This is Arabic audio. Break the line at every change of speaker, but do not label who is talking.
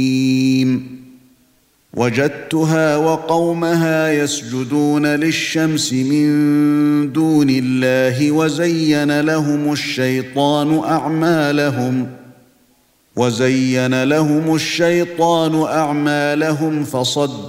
وجدتها وقومها يسجدون للشمس من دون الله وزين لهم الشيطان أعمالهم فصد